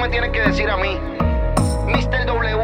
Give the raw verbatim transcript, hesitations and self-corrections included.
me tienes que decir a mí. mister W